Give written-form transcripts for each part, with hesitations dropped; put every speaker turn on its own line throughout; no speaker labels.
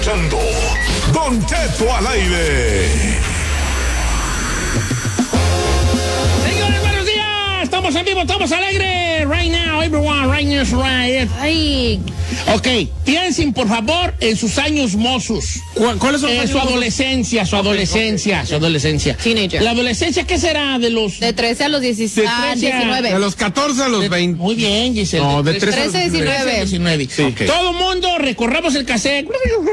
Don Cheto al aire.
Señores, buenos días. Estamos en vivo, estamos alegres. Right now, everyone, right now is right.
Ay.
Ok, piensen por favor en sus años mozos.
¿Cuáles son
su adolescencia, su adolescencia.
Teenager.
La adolescencia, ¿qué será de los...?
De 13 a los 19.
De los 14 a los 20.
Muy bien, Giselle.
No, de
13 a 19.
19.
Sí. Okay.
Todo mundo recorramos el cassette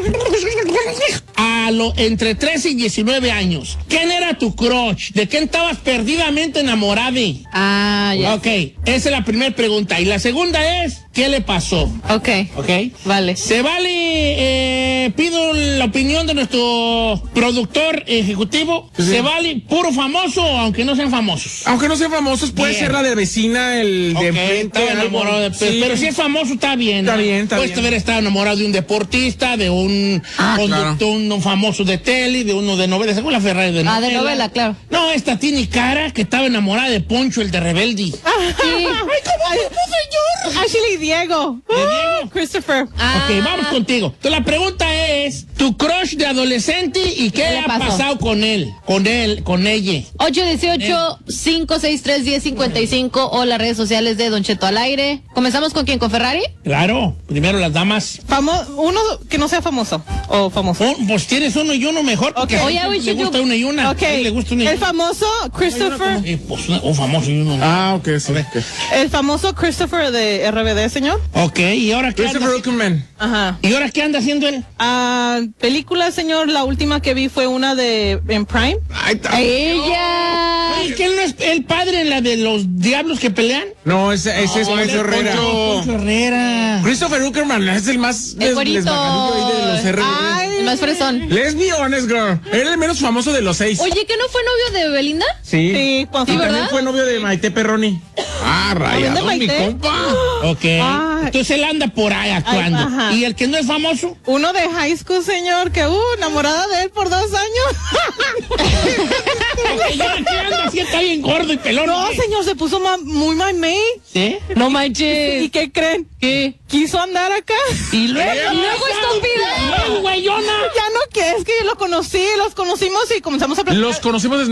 entre 13 y 19 años. ¿Quién era tu crush? ¿De quién estabas perdidamente enamorada?
Ah, ya.
Ok, esa es la primera pregunta. Y la segunda es, ¿qué le pasó?
Ok.
Ok.
Vale.
Se vale, pido la opinión de nuestro productor ejecutivo.
Sí.
Se vale puro famoso, aunque no sean famosos.
Aunque no sean famosos, puede
Bien.
ser la de vecina, el de
Ok,
enfrente.
estaba enamorado de,
Sí.
pero si es famoso está bien.
Está bien, está
Puedes
bien.
haber estado enamorado de un deportista, de un conductor, un famoso de tele, de uno de novela, según la Ferrari de novela.
Ah, de novela, claro.
No, esta tiene cara que estaba enamorada de Poncho, el de Rebelde.
Sí.
¡Ay, cómo señor!
Actually, Diego.
¿De Diego?
Christopher.
Ok, vamos contigo. Entonces la pregunta es, tu crush de adolescente y qué
le
ha
pasó?
pasado con él, con ella.
818-563-1055 o las redes sociales de Don Cheto al aire. ¿Comenzamos con quién? ¿Con Ferrari?
Claro, primero las damas.
Uno que no sea famoso. O famoso.
Pues tienes uno y uno mejor, porque
Ok.
a
Oye,
él
we
le
should
gusta
do-
una y una.
Ok.
A él le gusta una y
El
una.
famoso Christopher.
Pues un famoso y uno no.
Ah, ok, sí.
A ver.
El famoso Christopher de RBD, señor.
Ok, ¿y ahora qué anda?
Christopher Uckerman.
Ajá.
¿Y ahora qué anda haciendo él?
Película, señor. La última que vi fue una en Prime.
Ahí está.
¡Ella!
Oye, ¿que él no es el padre en la de los diablos que pelean?
No, ese es Poncho Herrera.
Poncho Herrera.
Christopher Uckerman es el más
El güerito.
desbacadillo ahí de los RBD.
Ay.
El más fresón.
Let's be honest, girl. Era el menos famoso de los 6.
Oye, ¿que no fue novio de Belinda?
Sí.
Sí, cuando
Y
¿verdad?
también fue novio de Maite Perroni. Ah,
¿También de
rayado, mi
Maite?
compa.
Ok.
Ay.
Entonces él anda por ahí actuando.
ajá.
¿Y el que no es famoso?
Uno de high school, señor, que enamorada de él por 2 años.
Porque ya aquí anda así, está bien gordo y pelón.
No,
¿qué?
señor, se puso muy mamey.
¿Sí?
No manches.
¿Y qué creen?
¿Qué?
Quiso andar acá.
Y luego,
estúpida.
Luego, güeyona.
Ya no, que es que yo los conocimos y comenzamos a platicar.
Los conocimos desde